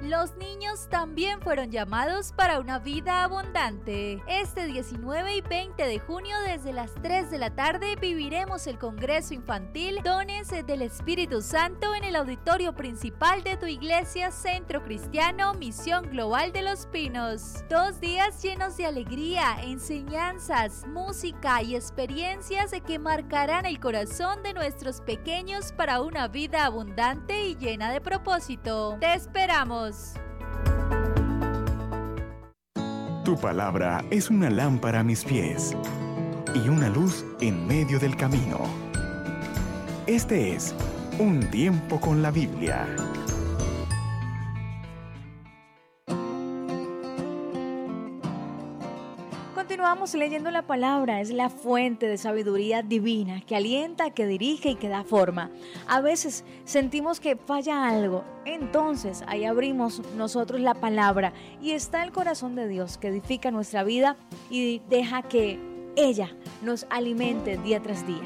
Los niños también fueron llamados para una vida abundante. Este 19 y 20 de junio desde las 3 de la tarde viviremos el Congreso Infantil Dones del Espíritu Santo en el auditorio principal de tu iglesia Centro Cristiano Misión Global de Los Pinos. 2 días llenos de alegría, enseñanzas, música y experiencias que marcarán el corazón de nuestros pequeños para una vida abundante y llena de propósito. ¡Te esperamos! Tu palabra es una lámpara a mis pies y una luz en medio del camino. Este es Un Tiempo con la Biblia. Continuamos leyendo la palabra, es la fuente de sabiduría divina que alienta, que dirige y que da forma. A veces sentimos que falla algo, entonces ahí abrimos nosotros la palabra y está el corazón de Dios que edifica nuestra vida y deja que ella nos alimente día tras día.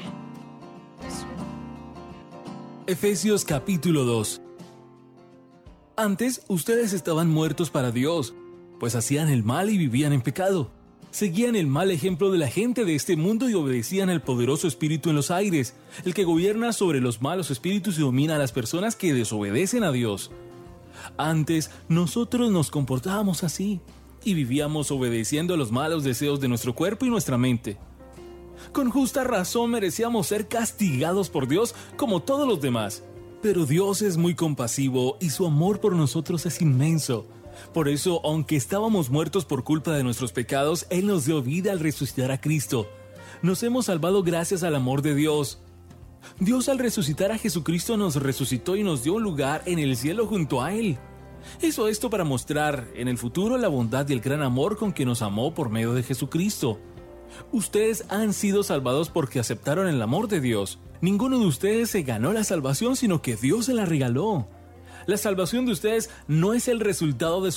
Efesios capítulo 2. Antes ustedes estaban muertos para Dios, pues hacían el mal y vivían en pecado. Seguían el mal ejemplo de la gente de este mundo y obedecían al poderoso espíritu en los aires, el que gobierna sobre los malos espíritus y domina a las personas que desobedecen a Dios. Antes, nosotros nos comportábamos así y vivíamos obedeciendo a los malos deseos de nuestro cuerpo y nuestra mente. Con justa razón merecíamos ser castigados por Dios como todos los demás. Pero Dios es muy compasivo y su amor por nosotros es inmenso. Por eso, aunque estábamos muertos por culpa de nuestros pecados, Él nos dio vida al resucitar a Cristo. Nos hemos salvado gracias al amor de Dios. Dios, al resucitar a Jesucristo, nos resucitó y nos dio un lugar en el cielo junto a Él. Hizo esto para mostrar en el futuro la bondad y el gran amor con que nos amó por medio de Jesucristo. Ustedes han sido salvados porque aceptaron el amor de Dios. Ninguno de ustedes se ganó la salvación, sino que Dios se la regaló. La salvación de ustedes no es el resultado de